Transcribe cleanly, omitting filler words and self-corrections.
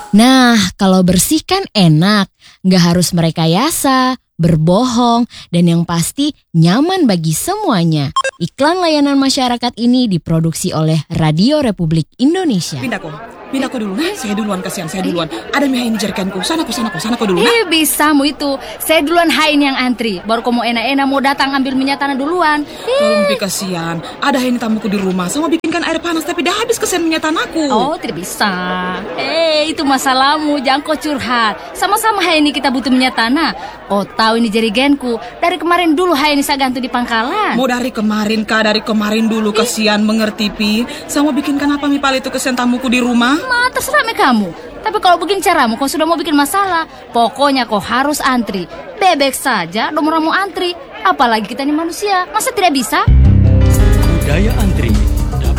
Nah, kalau bersih kan enak, nggak harus merekayasa, berbohong, dan yang pasti nyaman bagi semuanya. Iklan layanan masyarakat ini diproduksi oleh Radio Republik Indonesia. Pindah kok dulu, nah. Saya duluan, kasihan saya duluan. Ada mie ini jerigenku, sana kok dulu, nah. Bisa mu itu. Saya duluan ini yang antri. Baru kamu enak-enak mau datang ambil minyak tanah duluan. Tolong Pi, kasihan. Ada ini tamuku di rumah, sama bikinkan air panas tapi dah habis kesian minyak tanahku. Oh, tidak bisa. Itu masalahmu, jangan kau curhat. Sama-sama ini kita butuh minyak tanah. Oh, tahu ini jerigenku. Dari kemarin dulu ini saya gantung di pangkalan. Mau dari kemarin kah? Dari kemarin dulu, kasihan, mengerti Pi. Sama bikinkan apa mie pal itu kesian tamuku di rumah? Terserah kamu. Tapi kalau begini caramu, kau sudah mau bikin masalah. Pokoknya kau harus antri. Bebek saja, nomor mau antri. Apalagi kita ini manusia, masa tidak bisa? Budaya antri